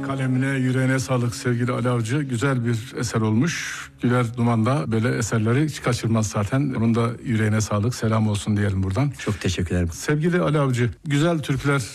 Kalemine, yüreğine sağlık sevgili Ali Avcı. Güzel bir eser olmuş. Güler Duman'da böyle eserleri hiç kaçırmaz zaten. Onun da yüreğine sağlık, selam olsun diyelim buradan. Çok teşekkür ederim. Sevgili Ali Avcı, güzel türküler